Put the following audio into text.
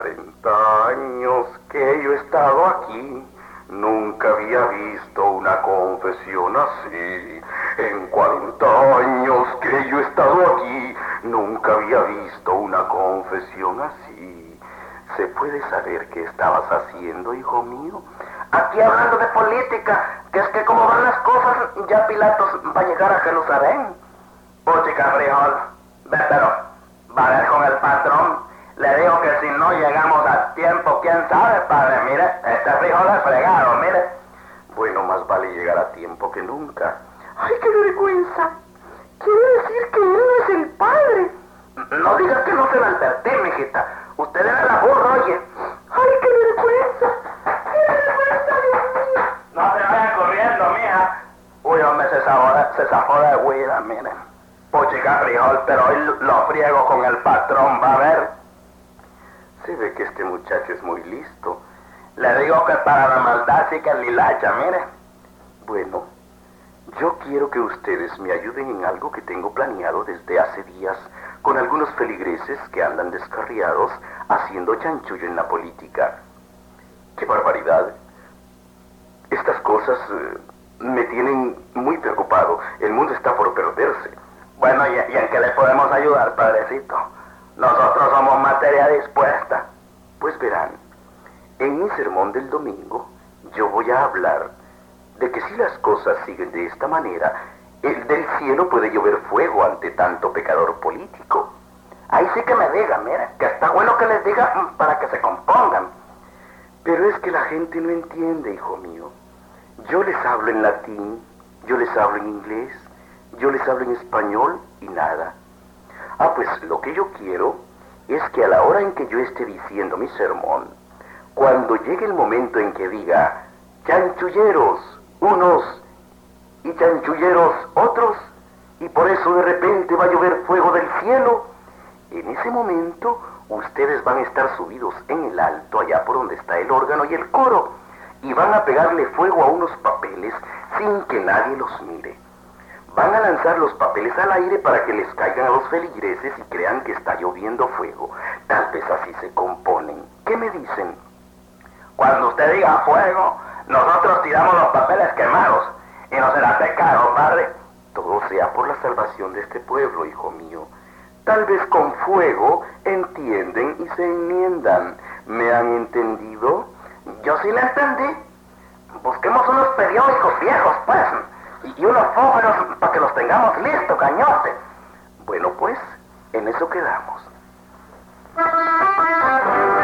40 años que yo he estado aquí, nunca había visto una confesión así. En 40 años que yo he estado aquí, nunca había visto una confesión así. ¿Se puede saber qué estabas haciendo, hijo mío? Aquí hablando de política, que es que como van las cosas, ya Pilatos va a llegar a Jerusalén. Puchica frijol, pero va a ver con el patrón. Le digo que si no llegamos a tiempo, quién sabe, padre, mire, este frijol es fregado, mire. Bueno, más vale llegar a tiempo que nunca. ¡Ay, qué vergüenza! Quiere decir que él no es el padre. No diga que no se lo advertí, mijita. Usted era la burra, oye. ¡Ay, qué vergüenza! ¡Qué vergüenza, Dios mío! No se vaya corriendo, mija. Uy, hombre, se zafó de huida, mire. Puchica frijol, pero hoy lo friego con el patrón, va a ver. Se ve que este muchacho es muy listo. Le digo que para la maldad sí que es lilacha, mire. Bueno, yo quiero que ustedes me ayuden en algo que tengo planeado desde hace días con algunos feligreses que andan descarriados haciendo chanchullo en la política. ¡Qué barbaridad! Estas cosas me tienen muy preocupado. El mundo está por perderse. Bueno, ¿y en qué le podemos ayudar, padrecito? Nosotros somos materia dispuesta. Pues verán, en mi sermón del domingo yo voy a hablar de que si las cosas siguen de esta manera, del cielo puede llover fuego ante tanto pecador político. Ahí sí que me diga, mire, que está bueno que les diga para que se compongan. Pero es que la gente no entiende, hijo mío. Yo les hablo en latín, yo les hablo en inglés, yo les hablo en español y nada. Pues lo que yo quiero es que a la hora en que yo esté diciendo mi sermón, cuando llegue el momento en que diga chanchulleros unos y chanchulleros otros, y por eso de repente va a llover fuego del cielo, en ese momento ustedes van a estar subidos en el alto, allá por donde está el órgano y el coro, y van a pegarle fuego a unos papeles sin que nadie los mire. Van a lanzar los papeles al aire para que les caigan a los feligreses y crean que está lloviendo fuego. Tal vez así se componen. ¿Qué me dicen? Cuando usted diga fuego, nosotros tiramos los papeles quemados. Y no será pecado, padre. Todo sea por la salvación de este pueblo, hijo mío. Tal vez con fuego entienden y se enmiendan. ¿Me han entendido? Yo sí le entendí. Busquemos unos periódicos viejos, pues. Y unos fósforos para que los tengamos listos, cañote. Bueno, pues, en eso quedamos.